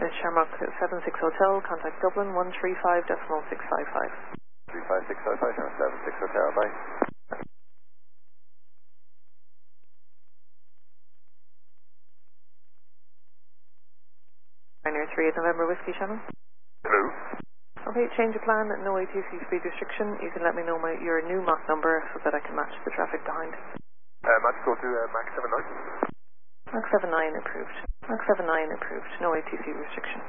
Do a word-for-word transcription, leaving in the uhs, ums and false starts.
uh, Shamrock seven six Hotel, contact Dublin one three five decimal six five five. three five six five five, Shamrock seven six Hotel, bye. Ryanair three eight November Whiskey Channel. Hello. Okay, change of plan, no A T C speed restriction. You can let me know my, your new Mach number so that I can match the traffic behind. Uh, Max go to uh, Max seven nine. Mach seven nine approved. Mach seven nine approved, no A T C restriction.